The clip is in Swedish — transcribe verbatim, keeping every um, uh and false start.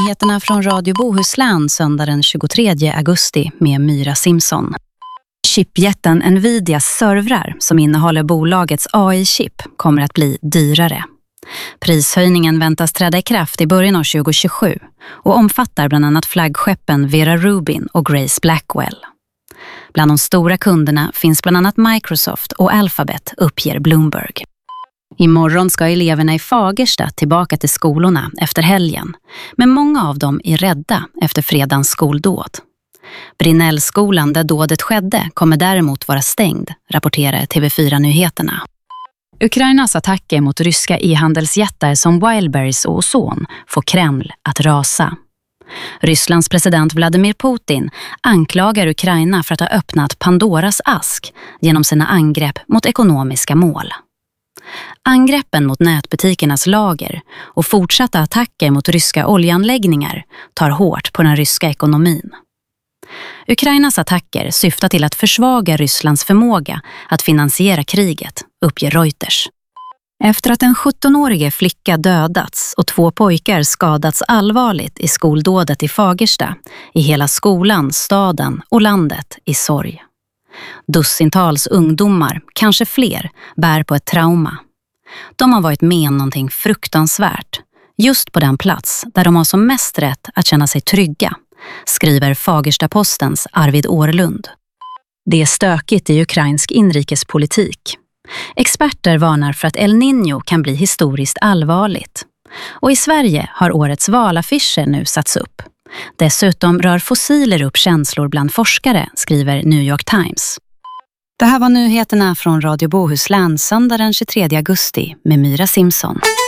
nyheterna från Radio Bohuslän söndag den tjugotredje augusti med Myra Simson. Chipjätten Nvidias servrar som innehåller bolagets A I-chip kommer att bli dyrare. Prishöjningen väntas träda i kraft i början av tjugohundratjugosju och omfattar bland annat flaggskeppen Vera Rubin och Grace Blackwell. Bland de stora kunderna finns bland annat Microsoft och Alphabet, uppger Bloomberg. Imorgon ska eleverna i Fagersta tillbaka till skolorna efter helgen, men många av dem är rädda efter fredagens skoldåd. Brinnellskolan där dådet skedde kommer däremot vara stängd, rapporterar T V fyra-nyheterna. Ukrainas attacker mot ryska e-handelsjättar som Wildberries och Ozon får Kreml att rasa. Rysslands president Vladimir Putin anklagar Ukraina för att ha öppnat Pandoras ask genom sina angrepp mot ekonomiska mål. Angreppen mot nätbutikernas lager och fortsatta attacker mot ryska oljeanläggningar tar hårt på den ryska ekonomin. Ukrainas attacker syftar till att försvaga Rysslands förmåga att finansiera kriget, uppger Reuters. Efter att en sjuttonårige flicka dödats och två pojkar skadats allvarligt i skoldådet i Fagersta, i hela skolan, staden och landet i sorg. Dussintals ungdomar, kanske fler, bär på ett trauma. De har varit med om någonting fruktansvärt, just på den plats där de har som mest rätt att känna sig trygga, skriver Fagersta-Postens Arvid Årlund. Det är stökigt i ukrainsk inrikespolitik. Experter varnar för att El Niño kan bli historiskt allvarligt. Och i Sverige har årets valaffischer nu satts upp. Dessutom rör fossiler upp känslor bland forskare, skriver New York Times. Det här var nyheterna från Radio Bohuslän söndag den tjugotredje augusti med Myra Simson.